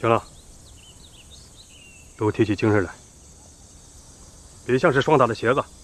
行了，都提起精神来，别像是霜打的鞋子。